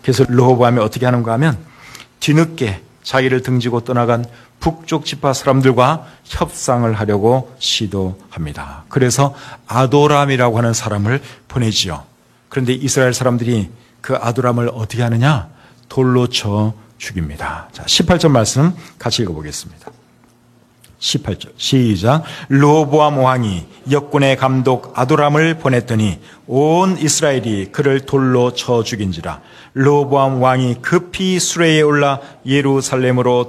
그래서 르호보암이 어떻게 하는가 하면 뒤늦게 자기를 등지고 떠나간 북쪽 지파 사람들과 협상을 하려고 시도합니다. 그래서 아도람이라고 하는 사람을 보내지요. 그런데 이스라엘 사람들이 그 아도람을 어떻게 하느냐? 돌로 쳐 죽입니다. 자, 18절 말씀 같이 읽어보겠습니다. 18절 시작. 르호보암 왕이 역군의 감독 아도람을 보냈더니 온 이스라엘이 그를 돌로 쳐 죽인지라. 르호보암 왕이 급히 수레에 올라 예루살렘으로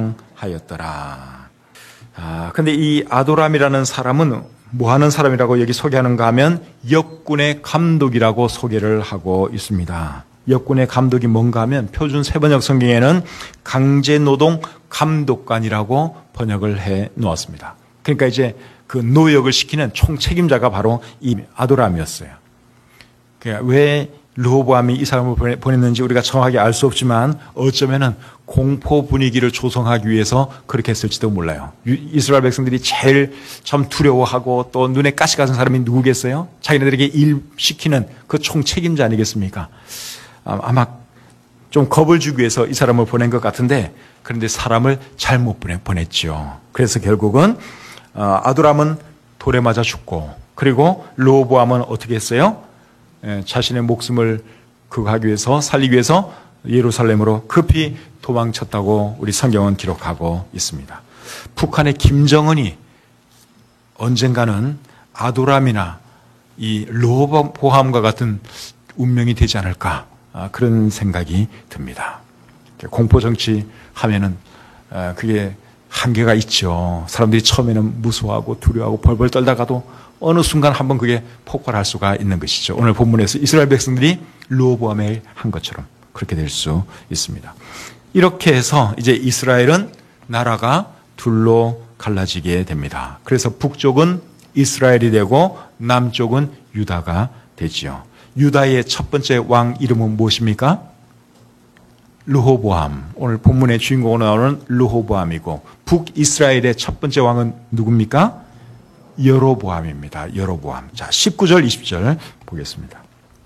도망하였더라. 근데 이 아도람이라는 사람은 뭐 하는 사람이라고 여기 소개하는가 하면 역군의 감독이라고 소개를 하고 있습니다. 역군의 감독이 뭔가 하면 표준 세번역 성경에는 강제노동 감독관이라고 번역을 해 놓았습니다. 그러니까 이제 그 노역을 시키는 총책임자가 바로 이 아도람이었어요. 그러니까 왜 르호보암이 이 사람을 보냈는지 우리가 정확하게 알 수 없지만 어쩌면은 공포 분위기를 조성하기 위해서 그렇게 했을지도 몰라요. 이스라엘 백성들이 제일 참 두려워하고 또 눈에 가시 같은 사람이 누구겠어요? 자기네들에게 일 시키는 그 총책임자 아니겠습니까? 아마 좀 겁을 주기 위해서 이 사람을 보낸 것 같은데 그런데 사람을 잘못 보냈죠. 그래서 결국은 아도람은 돌에 맞아 죽고 그리고 르호보암은 어떻게 했어요? 자신의 목숨을 하기 위해서 살리기 위해서 예루살렘으로 급히 도망쳤다고 우리 성경은 기록하고 있습니다. 북한의 김정은이 언젠가는 아도람이나 이 르호보암과 같은 운명이 되지 않을까 그런 생각이 듭니다. 공포정치 하면은 그게 한계가 있죠. 사람들이 처음에는 무서워하고 두려워하고 벌벌 떨다가도 어느 순간 한번 그게 폭발할 수가 있는 것이죠. 오늘 본문에서 이스라엘 백성들이 르호보암에 한 것처럼 그렇게 될 수 있습니다. 이렇게 해서 이제 이스라엘은 나라가 둘로 갈라지게 됩니다. 그래서 북쪽은 이스라엘이 되고 남쪽은 유다가 되지요. 유다의 첫 번째 왕 이름은 무엇입니까? 르호보암. 오늘 본문의 주인공으로 나오는 르호보암이고 북이스라엘의 첫 번째 왕은 누굽니까? 여로보암입니다. 여로보암. 자, 19절 20절 보겠습니다.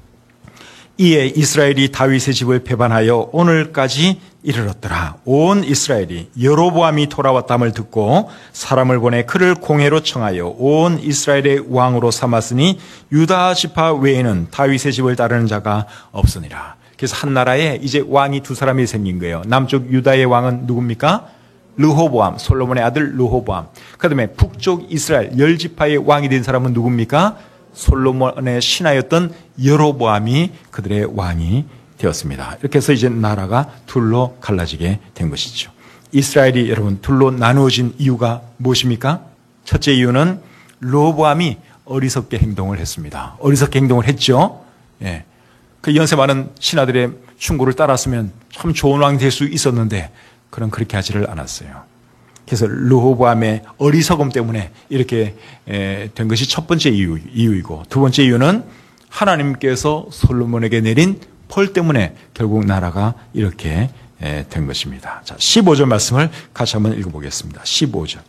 이에 이스라엘이 다윗의 집을 배반하여 오늘까지 이르렀더라. 온 이스라엘이 여로보암이 돌아왔담을 듣고 사람을 보내 그를 공회로 청하여 온 이스라엘의 왕으로 삼았으니 유다 지파 외에는 다윗의 집을 따르는 자가 없으니라. 그래서 한 나라에 이제 왕이 두 사람이 생긴 거예요. 남쪽 유다의 왕은 누굽니까? 르호보암, 솔로몬의 아들 르호보암. 그다음에 북쪽 이스라엘 열 지파의 왕이 된 사람은 누굽니까? 솔로몬의 신하였던 여로보암이 그들의 왕이 되었습니다. 이렇게 해서 이제 나라가 둘로 갈라지게 된 것이죠. 이스라엘이 여러분 둘로 나누어진 이유가 무엇입니까? 첫째 이유는 르호보암이 어리석게 행동을 했습니다. 어리석게 행동을 했죠. 예. 그 연세 많은 신하들의 충고를 따랐으면 참 좋은 왕이 될 수 있었는데 그런 그렇게 하지를 않았어요. 그래서 르호보암의 어리석음 때문에 이렇게 된 것이 첫 번째 이유이고 두 번째 이유는 하나님께서 솔로몬에게 내린 벌 때문에 결국 나라가 이렇게 된 것입니다. 자, 15절 말씀을 같이 한번 읽어보겠습니다. 15절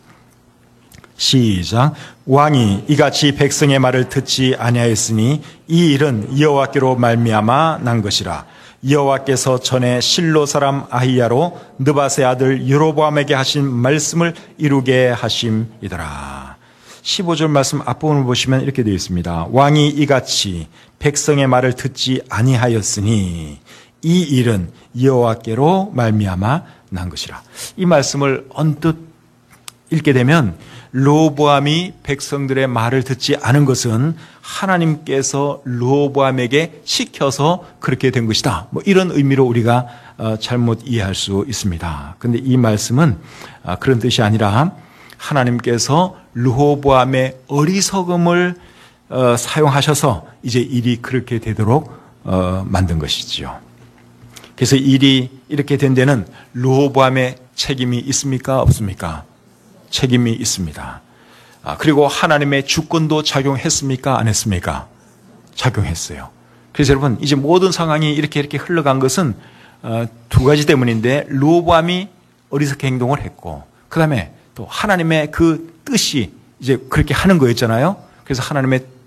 시작. 왕이 이같이 백성의 말을 듣지 아니하였으니 이 일은 여호와께로 말미암아 난 것이라. 여호와께서 전에 실로 사람 아히야로 느밧의 아들 여로보암에게 하신 말씀을 이루게 하심이더라. 15절 말씀 앞부분을 보시면 이렇게 되어 있습니다. 왕이 이같이 백성의 말을 듣지 아니하였으니 이 일은 여호와께로 말미암아 난 것이라. 이 말씀을 언뜻 읽게 되면 르호보암이 백성들의 말을 듣지 않은 것은 하나님께서 르호보암에게 시켜서 그렇게 된 것이다. 뭐 이런 의미로 우리가 잘못 이해할 수 있습니다. 그런데 이 말씀은 그런 뜻이 아니라 하나님께서 르호보암의 어리석음을 사용하셔서 이제 일이 그렇게 되도록 만든 것이지요. 그래서 일이 이렇게 된 데는 르호보암의 책임이 있습니까? 없습니까? 책임이 있습니다. 그리고 하나님의 주권도 작용했습니까? 안 했습니까? 작용했어요. 그래서 여러분 이제 모든 상황이 이렇게 흘러간 것은 두 가지 때문인데 르호보암이 어리석게 행동을 했고 그 다음에 또 하나님의 그 뜻이 이제 그렇게 하는 거였잖아요. 그래서 하나님의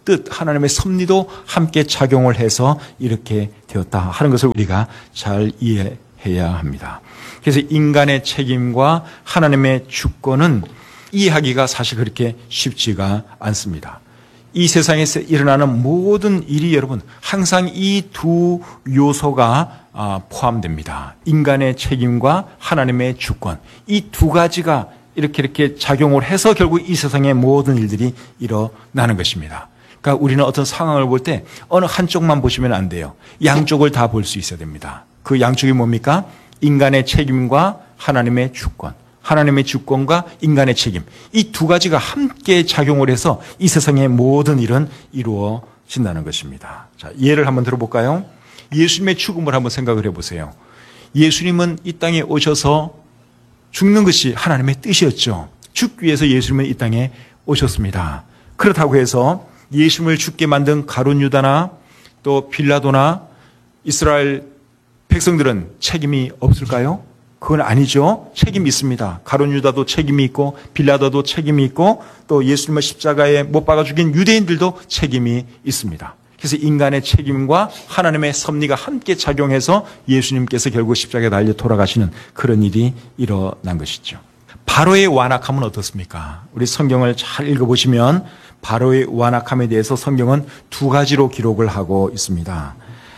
뜻, 하나님의 섭리도 함께 작용을 해서 이렇게 되었다 하는 것을 우리가 잘 이해해야 합니다. 그래서 인간의 책임과 하나님의 주권은 이해하기가 사실 그렇게 쉽지가 않습니다. 이 세상에서 일어나는 모든 일이 여러분 항상 이 두 요소가 포함됩니다. 인간의 책임과 하나님의 주권. 이 두 가지가 이렇게 작용을 해서 결국 이 세상의 모든 일들이 일어나는 것입니다. 그러니까 우리는 어떤 상황을 볼 때 어느 한쪽만 보시면 안 돼요. 양쪽을 다 볼 수 있어야 됩니다. 그 양쪽이 뭡니까? 인간의 책임과 하나님의 주권. 하나님의 주권과 인간의 책임. 이 두 가지가 함께 작용을 해서 이 세상의 모든 일은 이루어진다는 것입니다. 자, 예를 한번 들어볼까요? 예수님의 죽음을 한번 생각을 해보세요. 예수님은 이 땅에 오셔서 죽는 것이 하나님의 뜻이었죠. 죽기 위해서 예수님은 이 땅에 오셨습니다. 그렇다고 해서 예수님을 죽게 만든 가룟 유다나 또 빌라도나 이스라엘 백성들은 책임이 없을까요? 그건 아니죠. 책임이 있습니다. 가룟 유다도 책임이 있고 빌라도도 책임이 있고 또 예수님을 십자가에 못 박아 죽인 유대인들도 책임이 있습니다. 그래서 인간의 책임과 하나님의 섭리가 함께 작용해서 예수님께서 결국 십자가에 달려 돌아가시는 그런 일이 일어난 것이죠. 바로의 완악함은 어떻습니까? 우리 성경을 잘 읽어보시면 바로의 완악함에 대해서 성경은 두 가지로 기록을 하고 있습니다.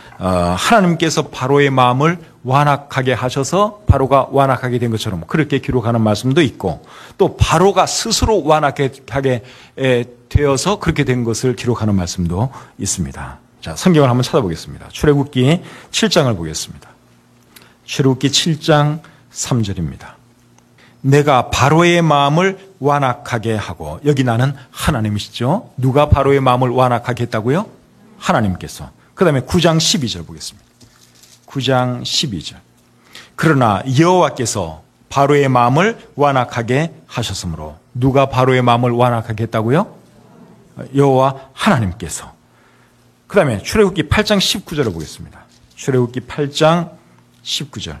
하나님께서 바로의 마음을 완악하게 하셔서 바로가 완악하게 된 것처럼 그렇게 기록하는 말씀도 있고 또 바로가 스스로 완악하게 되어서 그렇게 된 것을 기록하는 말씀도 있습니다. 자, 성경을 한번 찾아보겠습니다. 출애굽기 7장을 보겠습니다. 출애굽기 7장 3절입니다. 내가 바로의 마음을 완악하게 하고, 여기 나는 하나님이시죠. 누가 바로의 마음을 완악하게 했다고요? 하나님께서. 그 다음에 9장 12절 보겠습니다. 9장 12절. 그러나 여호와께서 바로의 마음을 완악하게 하셨으므로. 누가 바로의 마음을 완악하게 했다고요? 여호와 하나님께서. 그 다음에 출애굽기 8장 19절을 보겠습니다. 출애굽기 8장 19절.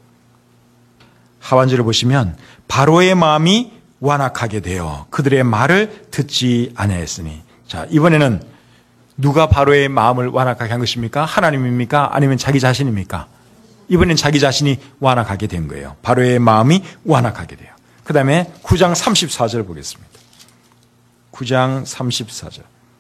하반절을 보시면 바로의 마음이 완악하게 되어 그들의 말을 듣지 아니하였으니. 자, 이번에는 누가 바로의 마음을 완악하게 한 것입니까? 하나님입니까? 아니면 자기 자신입니까? 이번엔 자기 자신이 완악하게 된 거예요. 바로의 마음이 완악하게 돼요. 그 다음에 9장 34절 보겠습니다. 9장 34절.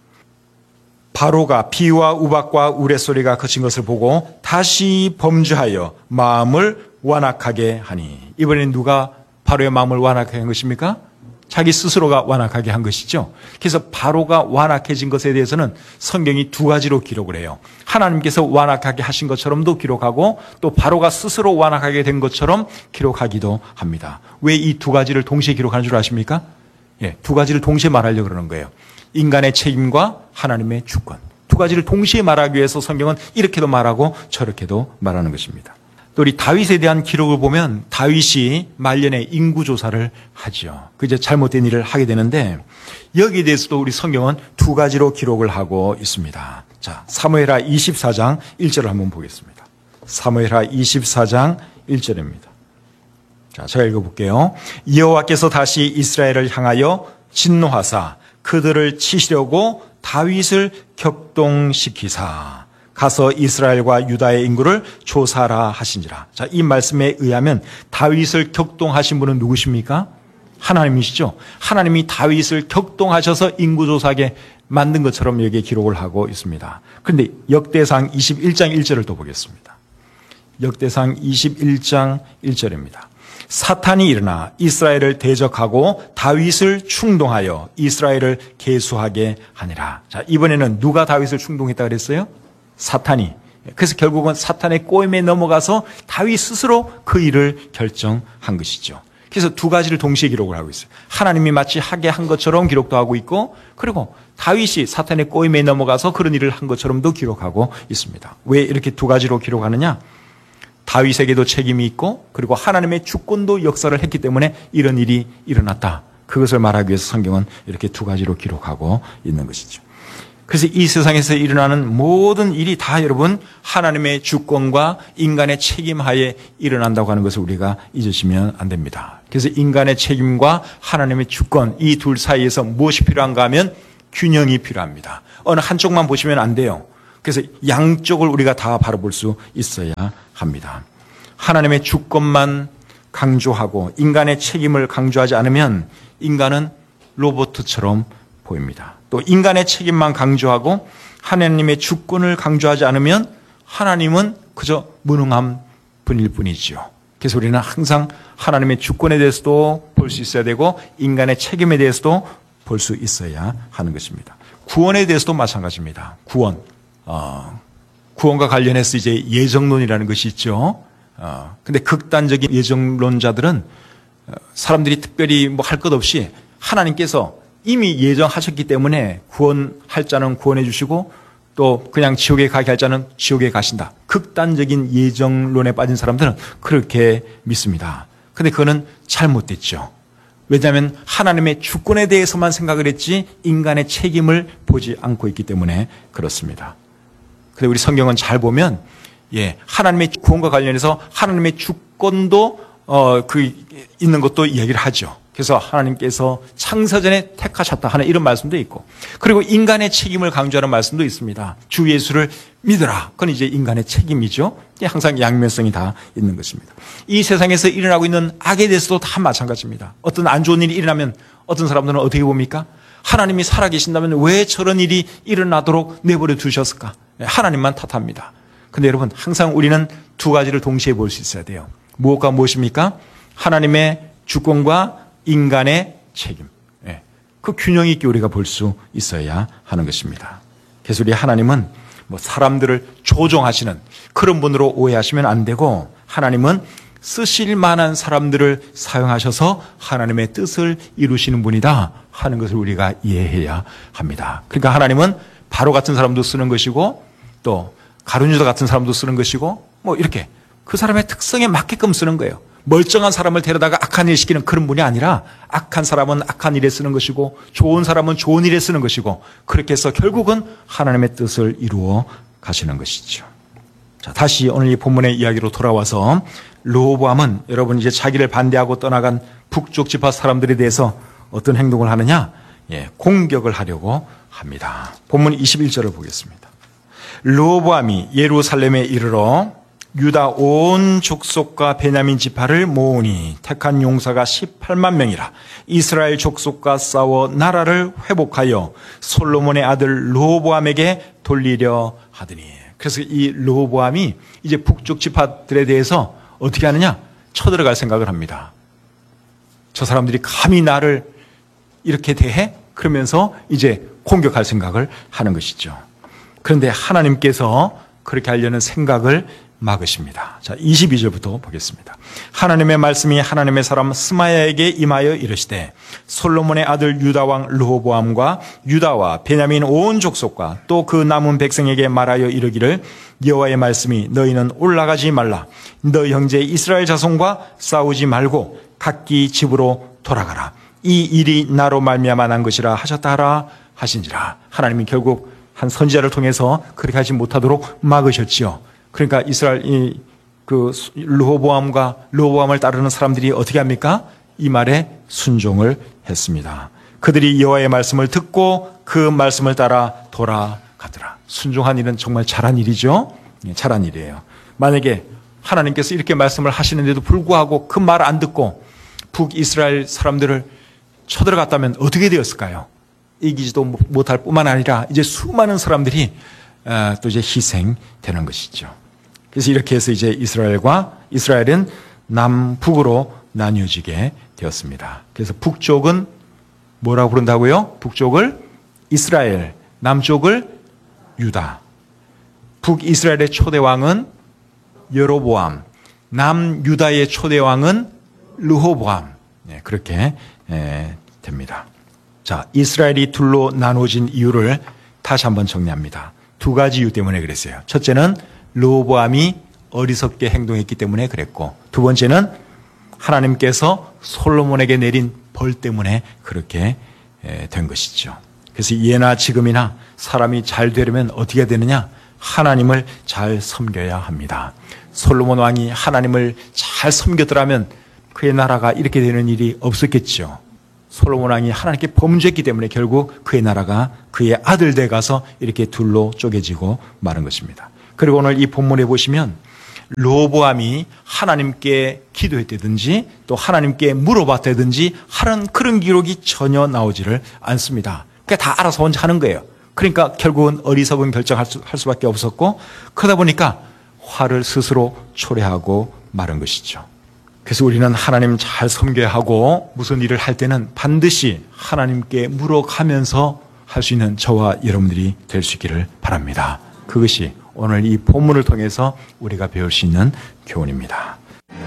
바로가 비와 우박과 우레소리가 그친 것을 보고 다시 범죄하여 마음을 완악하게 하니. 이번엔 누가 바로의 마음을 완악하게 한 것입니까? 자기 스스로가 완악하게 한 것이죠. 그래서 바로가 완악해진 것에 대해서는 성경이 두 가지로 기록을 해요. 하나님께서 완악하게 하신 것처럼도 기록하고 또 바로가 스스로 완악하게 된 것처럼 기록하기도 합니다. 왜 이 두 가지를 동시에 기록하는 줄 아십니까? 예, 두 가지를 동시에 말하려고 그러는 거예요. 인간의 책임과 하나님의 주권. 두 가지를 동시에 말하기 위해서 성경은 이렇게도 말하고 저렇게도 말하는 것입니다. 또 우리 다윗에 대한 기록을 보면 다윗이 말년에 인구조사를 하죠. 그 이제 잘못된 일을 하게 되는데 여기에 대해서도 우리 성경은 두 가지로 기록을 하고 있습니다. 자, 사무엘하 24장 1절을 한번 보겠습니다. 사무엘하 24장 1절입니다. 자, 제가 읽어볼게요. 여호와께서 다시 이스라엘을 향하여 진노하사 그들을 치시려고 다윗을 격동시키사 가서 이스라엘과 유다의 인구를 조사하라 하신지라. 자, 이 말씀에 의하면 다윗을 격동하신 분은 누구십니까? 하나님이시죠. 하나님이 다윗을 격동하셔서 인구조사하게 만든 것처럼 여기에 기록을 하고 있습니다. 그런데 역대상 21장 1절을 또 보겠습니다. 역대상 21장 1절입니다. 사탄이 일어나 이스라엘을 대적하고 다윗을 충동하여 이스라엘을 계수하게 하니라. 자, 이번에는 누가 다윗을 충동했다 그랬어요? 사탄이. 그래서 결국은 사탄의 꼬임에 넘어가서 다윗 스스로 그 일을 결정한 것이죠. 그래서 두 가지를 동시에 기록을 하고 있어요. 하나님이 마치 하게 한 것처럼 기록도 하고 있고, 그리고 다윗이 사탄의 꼬임에 넘어가서 그런 일을 한 것처럼도 기록하고 있습니다. 왜 이렇게 두 가지로 기록하느냐? 다윗에게도 책임이 있고, 그리고 하나님의 주권도 역사를 했기 때문에 이런 일이 일어났다. 그것을 말하기 위해서 성경은 이렇게 두 가지로 기록하고 있는 것이죠. 그래서 이 세상에서 일어나는 모든 일이 다 여러분 하나님의 주권과 인간의 책임하에 일어난다고 하는 것을 우리가 잊으시면 안 됩니다. 그래서 인간의 책임과 하나님의 주권 이 둘 사이에서 무엇이 필요한가 하면 균형이 필요합니다. 어느 한쪽만 보시면 안 돼요. 그래서 양쪽을 우리가 다 바라볼 수 있어야 합니다. 하나님의 주권만 강조하고 인간의 책임을 강조하지 않으면 인간은 로봇처럼 보입니다. 또 인간의 책임만 강조하고 하나님의 주권을 강조하지 않으면 하나님은 그저 무능한 분일 뿐이지요. 그래서 우리는 항상 하나님의 주권에 대해서도 볼 수 있어야 되고 인간의 책임에 대해서도 볼 수 있어야 하는 것입니다. 구원에 대해서도 마찬가지입니다. 구원과 관련해서 이제 예정론이라는 것이 있죠. 근데 극단적인 예정론자들은 사람들이 특별히 뭐 할 것 없이 하나님께서 이미 예정하셨기 때문에 구원할 자는 구원해 주시고 또 그냥 지옥에 가게 할 자는 지옥에 가신다. 극단적인 예정론에 빠진 사람들은 그렇게 믿습니다. 근데 그거는 잘못됐죠. 왜냐하면 하나님의 주권에 대해서만 생각을 했지 인간의 책임을 보지 않고 있기 때문에 그렇습니다. 근데 우리 성경은 잘 보면 하나님의 구원과 관련해서 하나님의 주권도 있는 것도 이야기를 하죠. 그래서 하나님께서 창세전에 택하셨다 하는 이런 말씀도 있고, 그리고 인간의 책임을 강조하는 말씀도 있습니다. 주 예수를 믿으라. 그건 이제 인간의 책임이죠. 항상 양면성이 다 있는 것입니다. 이 세상에서 일어나고 있는 악에 대해서도 다 마찬가지입니다. 어떤 안 좋은 일이 일어나면 어떤 사람들은 어떻게 봅니까? 하나님이 살아계신다면 왜 저런 일이 일어나도록 내버려 두셨을까? 하나님만 탓합니다. 근데 여러분, 항상 우리는 두 가지를 동시에 볼 수 있어야 돼요. 무엇과 무엇입니까? 하나님의 주권과 인간의 책임. 그 균형 있게 우리가 볼 수 있어야 하는 것입니다. 그래서 우리 하나님은 뭐 사람들을 조종하시는 그런 분으로 오해하시면 안 되고, 하나님은 쓰실 만한 사람들을 사용하셔서 하나님의 뜻을 이루시는 분이다 하는 것을 우리가 이해해야 합니다. 그러니까 하나님은 바로 같은 사람도 쓰는 것이고 또 가룟유다 같은 사람도 쓰는 것이고 뭐 이렇게 그 사람의 특성에 맞게끔 쓰는 거예요. 멀쩡한 사람을 데려다가 악한 일 시키는 그런 분이 아니라 악한 사람은 악한 일에 쓰는 것이고 좋은 사람은 좋은 일에 쓰는 것이고, 그렇게 해서 결국은 하나님의 뜻을 이루어 가시는 것이죠. 자, 다시 오늘 이 본문의 이야기로 돌아와서 르호보암은 여러분 이제 자기를 반대하고 떠나간 북쪽 지파 사람들에 대해서 어떤 행동을 하느냐? 공격을 하려고 합니다. 본문 21절을 보겠습니다. 르호보암이 예루살렘에 이르러 유다 온 족속과 베냐민 지파를 모으니 택한 용사가 18만 명이라. 이스라엘 족속과 싸워 나라를 회복하여 솔로몬의 아들 르호보암에게 돌리려 하더니. 그래서 이 르호보암이 이제 북쪽 지파들에 대해서 어떻게 하느냐? 쳐들어갈 생각을 합니다. 저 사람들이 감히 나를 이렇게 대해? 그러면서 이제 공격할 생각을 하는 것이죠. 그런데 하나님께서 그렇게 하려는 생각을 막으십니다. 자, 22절부터 보겠습니다. 하나님의 말씀이 하나님의 사람 스마야에게 임하여 이르시되, 솔로몬의 아들 유다 왕 르호보암과 유다와 베냐민 온 족속과 또 그 남은 백성에게 말하여 이르기를, 여호와의 말씀이 너희는 올라가지 말라. 너희 형제 이스라엘 자손과 싸우지 말고 각기 집으로 돌아가라. 이 일이 나로 말미암아 난 것이라 하셨다 하라 하신지라. 하나님이 결국 한 선지자를 통해서 그렇게 하지 못하도록 막으셨지요. 그러니까 이스라엘 르호보암을 따르는 사람들이 어떻게 합니까? 이 말에 순종을 했습니다. 그들이 여호와의 말씀을 듣고 그 말씀을 따라 돌아가더라. 순종한 일은 정말 잘한 일이죠. 잘한 일이에요. 만약에 하나님께서 이렇게 말씀을 하시는데도 불구하고 그 말 안 듣고 북이스라엘 사람들을 쳐들어갔다면 어떻게 되었을까요? 이기지도 못할 뿐만 아니라 이제 수많은 사람들이 또 이제 희생되는 것이죠. 그래서 이렇게 해서 이제 이스라엘은 남북으로 나뉘어지게 되었습니다. 그래서 북쪽은 뭐라고 부른다고요? 북쪽을 이스라엘, 남쪽을 유다. 북이스라엘의 초대왕은 여로보암, 남유다의 초대왕은 르호보암. 그렇게 됩니다. 자, 이스라엘이 둘로 나눠진 이유를 다시 한번 정리합니다. 두 가지 이유 때문에 그랬어요. 첫째는 르호보암이 어리석게 행동했기 때문에 그랬고, 두 번째는 하나님께서 솔로몬에게 내린 벌 때문에 그렇게 된 것이죠. 그래서 예나 지금이나 사람이 잘 되려면 어떻게 해야 되느냐? 하나님을 잘 섬겨야 합니다. 솔로몬 왕이 하나님을 잘 섬겼더라면 그의 나라가 이렇게 되는 일이 없었겠죠. 솔로몬 왕이 하나님께 범죄했기 때문에 결국 그의 나라가 그의 아들 돼 가서 이렇게 둘로 쪼개지고 마는 것입니다. 그리고 오늘 이 본문에 보시면 르호보암이 하나님께 기도했다든지 또 하나님께 물어봤다든지 하는 그런 기록이 전혀 나오지를 않습니다. 그러니까 다 알아서 혼자 하는 거예요. 그러니까 결국은 어리석은 결정할 수밖에 없었고, 그러다 보니까 화를 스스로 초래하고 마른 것이죠. 그래서 우리는 하나님 잘 섬겨야 하고 무슨 일을 할 때는 반드시 하나님께 물어가면서 할 수 있는 저와 여러분들이 될 수 있기를 바랍니다. 그것이 오늘 이 본문을 통해서 우리가 배울 수 있는 교훈입니다.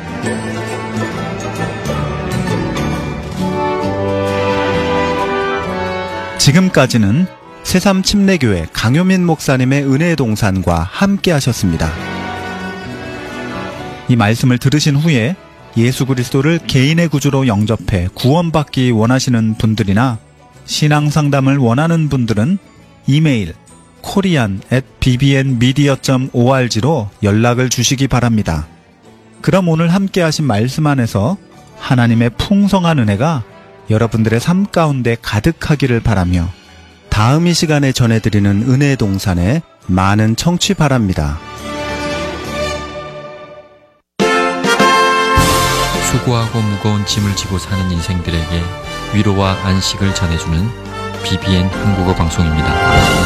지금까지는 새삼침례교회 강효민 목사님의 은혜의 동산과 함께 하셨습니다. 이 말씀을 들으신 후에 예수 그리스도를 개인의 구주로 영접해 구원받기 원하시는 분들이나 신앙상담을 원하는 분들은 이메일 korean@bbnmedia.org로 연락을 주시기 바랍니다. 그럼 오늘 함께 하신 말씀 안에서 하나님의 풍성한 은혜가 여러분들의 삶 가운데 가득하기를 바라며 다음 이 시간에 전해드리는 은혜의 동산에 많은 청취 바랍니다. 수고하고 무거운 짐을 지고 사는 인생들에게 위로와 안식을 전해주는 BBN 한국어 방송입니다.